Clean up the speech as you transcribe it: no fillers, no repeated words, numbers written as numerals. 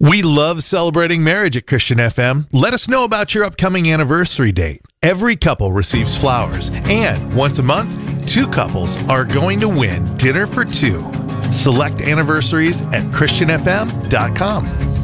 We love celebrating marriage at Christian FM. Let us know about your upcoming anniversary date. Every couple receives flowers, and once a month, 2 couples are going to win dinner for 2. Select anniversaries at ChristianFM.com.